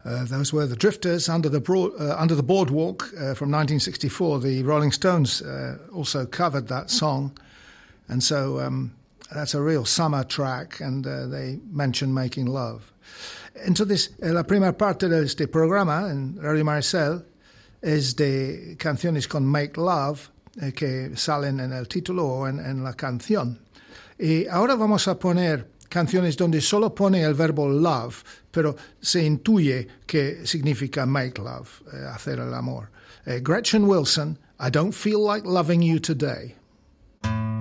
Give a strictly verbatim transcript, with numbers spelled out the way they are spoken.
Uh, those were the Drifters, Under the, broad, uh, Under the Boardwalk uh, from nineteen sixty-four. The Rolling Stones uh, also covered that song. And so um, that's a real summer track, and uh, they mention making love. Entonces, la primera parte de este programa en Radio Maricel es de canciones con Make Love, eh, que salen en el título o en, en la canción. Y ahora vamos a poner canciones donde solo pone el verbo love, pero se intuye que significa make love, eh, hacer el amor. Eh, Gretchen Wilson, I Don't Feel Like Loving You Today.